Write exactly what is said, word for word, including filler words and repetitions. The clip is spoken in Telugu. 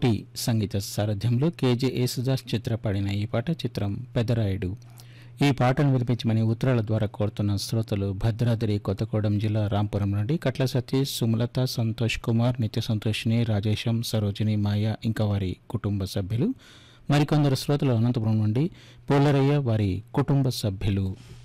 కోటి సంగీత సారథ్యంలో కేజే యేసుదాస్ చిత్ర పాడిన ఈ పాట చిత్రం పెదరాయుడు. ఈ పాటను వినిపించమని ఉత్తరాల ద్వారా కోరుతున్న శ్రోతలు భద్రాద్రి కొత్తగూడెం జిల్లా రాంపురం నుండి కట్ల సతీష్, సుమలత, సంతోష్ కుమార్, నిత్య సంతోషిని, రాజేశం, సరోజిని, మాయ ఇంకా వారి కుటుంబ సభ్యులు. మరికొందరు శ్రోతలు అనంతపురం నుండి పోలరయ్య, వారి కుటుంబ సభ్యులు.